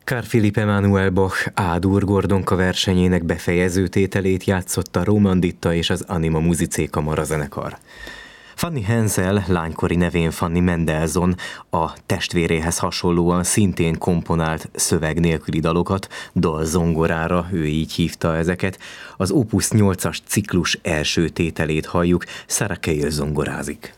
Carl Philipp Emanuel Bach A-dur Gordonka versenyének befejező tételét játszotta Rómanditta és az Anima Musicae kamarazenekar. Fanny Hensel, lánykori nevén Fanny Mendelssohn, a testvéréhez hasonlóan szintén komponált szöveg nélküli dalokat, dalzongorára, ő így hívta ezeket. Az Opus 8-as ciklus első tételét halljuk, Sarah Cale zongorázik.